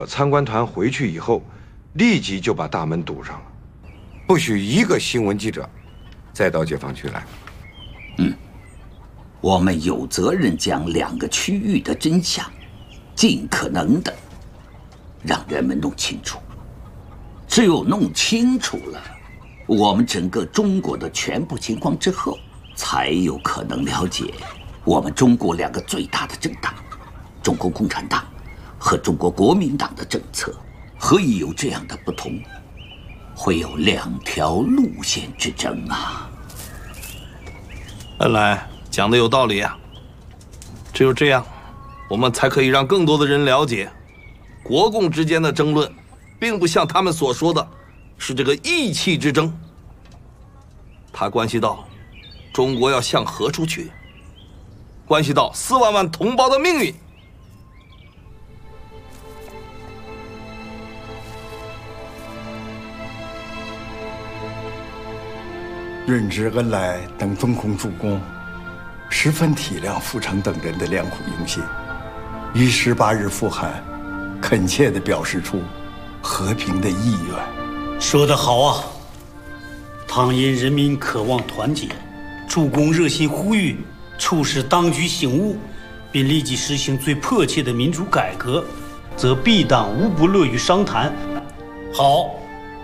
参观团回去以后，立即就把大门堵上了，不许一个新闻记者再到解放区来。 我们有责任将2个区域的真相，尽可能的让人们弄清楚。只有弄清楚了我们整个中国的全部情况之后，才有可能了解我们中国2个最大的政党——中国共产党和中国国民党的政策何以有这样的不同，会有2条路线之争啊！ 恩来讲的有道理啊，只有这样，我们才可以让更多的人了解，国共之间的争论，并不像他们所说的，是这个义气之争。它关系到中国要向何处去，关系到4万万同胞的命运。 润之恩来等总控主公十分体谅傅成等人的良苦用心，于18日赴汉，恳切地表示出和平的意愿。 说得好啊！倘因人民渴望团结，主公热心呼吁，促使当局醒悟，并立即实行最迫切的民主改革，则敝党无不乐于商谈。好。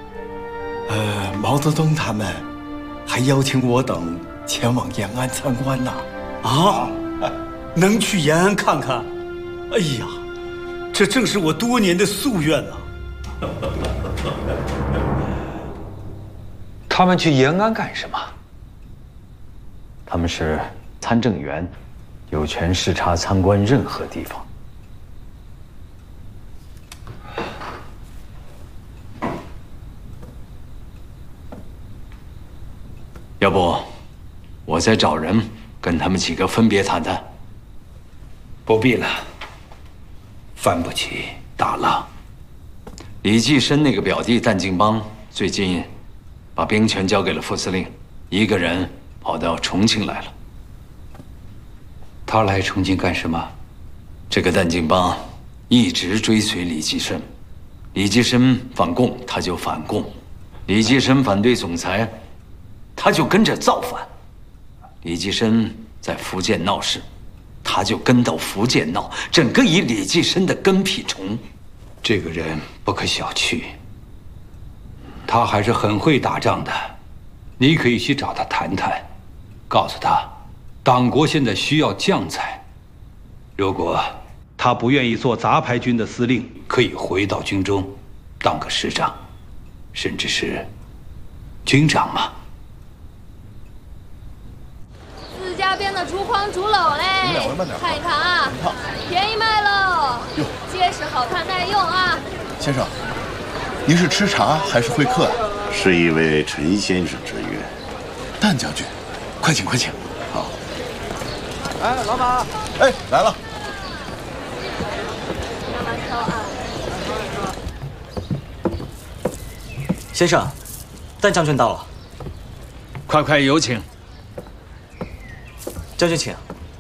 毛泽东他们还邀请我等前往延安参观呢。 啊，能去延安看看？哎呀，这正是我多年的夙愿啊！ 他们去延安干什么？他们是参政员，有权视察参观任何地方。要不，我再找人跟他们几个分别谈谈。 不必了，犯不起大浪。 李济深那个表弟弹尽帮最近把兵权交给了副司令，一个人跑到重庆来了。 他来重庆干什么？ 这个弹尽帮一直追随李济深，李济深反共他就反共，李济深反对总裁，他就跟着造反。李济深在福建闹事，他就跟到福建闹，整个以李济深的跟屁虫。 这个人不可小觑，他还是很会打仗的。你可以去找他谈谈，告诉他，党国现在需要将才。如果他不愿意做杂牌军的司令，可以回到军中当个师长，甚至是军长嘛。 4家边的竹筐竹篓嘞，看一看啊，便宜卖喽，结实好看耐用啊。 先生，您是吃茶还是会客啊？ 是一位陈先生之约。 弹将军，快请快请。 好。 哎，老马，哎，来了。 先生，弹将军到了。 快有请。 将军请。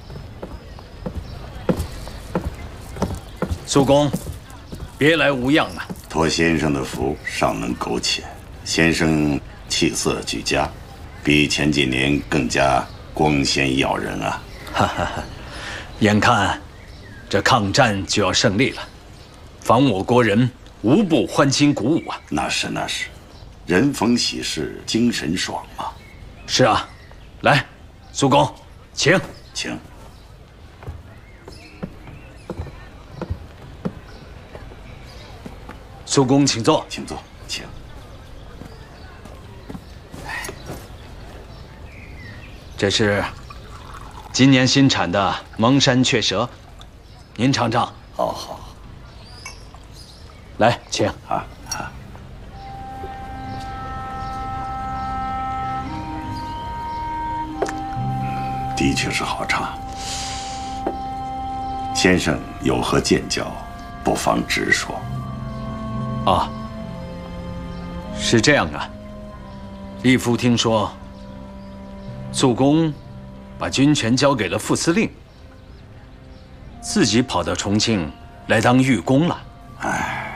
苏公，别来无恙啊！ 托先生的福，尚能苟且。先生气色俱佳，比前几年更加光鲜耀人啊！ 哈哈哈，眼看这抗战就要胜利了，防我国人无不欢欣鼓舞啊！ 那是，人逢喜事精神爽嘛。 是啊，来，苏公，请。苏公，请坐。 请。 这是今年新产的蒙山雀舌，您尝尝。 好。 来，请。 啊。的确是好茶。先生有何见教，不妨直说。 啊，是这样啊。义父听说，肃公把军权交给了副司令，自己跑到重庆来当御工了。